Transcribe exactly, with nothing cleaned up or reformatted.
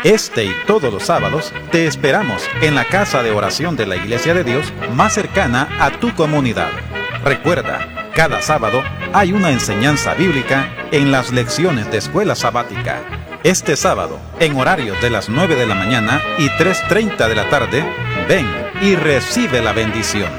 Este y todos los sábados te esperamos en la casa de oración de la Iglesia de Dios más cercana a tu comunidad. Recuerda, cada sábado hay una enseñanza bíblica en las lecciones de escuela sabática. Este sábado, en horarios de las nueve de la mañana y tres treinta de la tarde, ven y recibe la bendición.